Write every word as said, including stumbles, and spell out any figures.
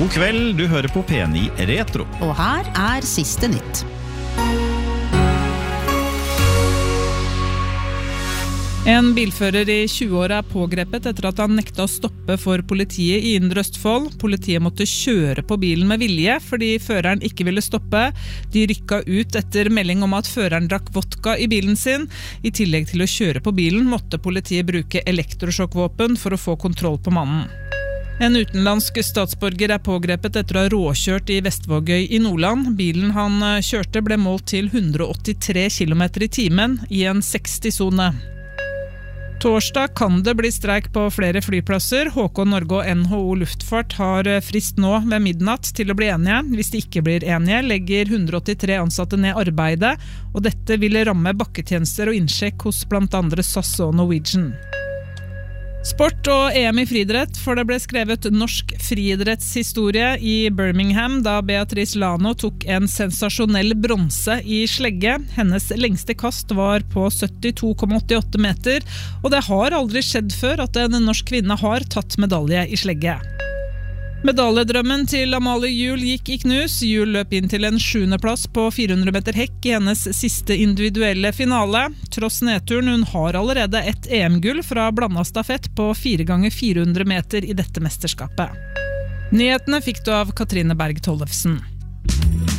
God kveld, du hører på P ni Retro. Og her er siste nytt. En bilfører i tjue-åra er pågrepet etter at han nekta å stoppe for politiet i Indre Østfold. Politiet måtte kjøre på bilen med vilje fordi føreren ikke ville stoppe. De rykka ut etter melding om at føreren drakk vodka i bilen sin. I tillegg til å kjøre på bilen måtte politiet bruke elektrosjokkvåpen for å få kontroll på mannen. En utenlandsk statsborger er pågrepet etter å ha råkjørt i Vestvågøy i Nordland. Bilen han kjørte ble målt til hundre og åttitre kilometer i timen i en seksti-sone. Torsdag kan det bli streik på flere flyplasser. H K Norge og N H O Luftfart har frist nå ved midnatt til å bli enige. Hvis de ikke blir enige, legger hundre og åttitre ansatte ned arbeidet, og dette vil ramme bakketjenester og innsjekk hos blant andre S A S og Norwegian. Sport og E M i friidrett, for det ble skrevet norsk friidrettshistorie i Birmingham da Beatrice Lano tok en sensasjonell bronse i slegge. Hennes lengste kast var på syttito komma åttiåtte meter, og det har aldri skjedd før at en norsk kvinne har tatt medalje i slegge. Medaljedrømmen til Amalie Juel gikk i knus. Juel løp inn til en sjuende plass på fire hundre meter hekk i hennes siste individuelle finale. Tross nedturen, hun har allerede et E M-gull fra blandet stafett på fire ganger fire hundre meter i dette mesterskapet. Nyhetene fikk du av Katrine Berg Tollefsen.